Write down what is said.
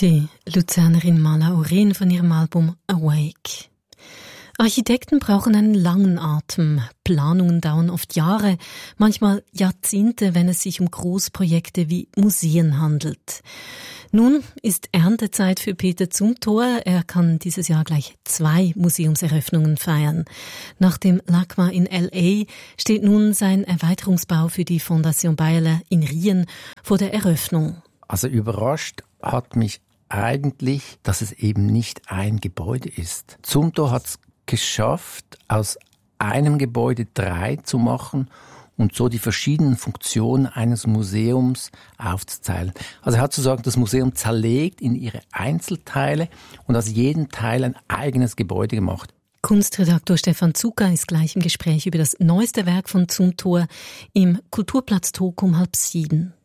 Die Luzernerin Mala Oren von ihrem Album Awake. Architekten brauchen einen langen Atem. Planungen dauern oft Jahre, manchmal Jahrzehnte, wenn es sich um Großprojekte wie Museen handelt. Nun ist Erntezeit für Peter Zumthor. Er kann dieses Jahr gleich 2 Museumseröffnungen feiern. Nach dem LACMA in L.A. steht nun sein Erweiterungsbau für die Fondation Bayerle in Rien vor der Eröffnung. Also überrascht hat mich eigentlich, dass es eben nicht ein Gebäude ist. Zumthor hat es geschafft, aus einem Gebäude 3 zu machen und so die verschiedenen Funktionen eines Museums aufzuzeigen. Also er hat sozusagen das Museum zerlegt in ihre Einzelteile und aus jedem Teil ein eigenes Gebäude gemacht. Kunstredaktor Stefan Zucker ist gleich im Gespräch über das neueste Werk von Zumthor im Kulturplatz Talk um 6:30.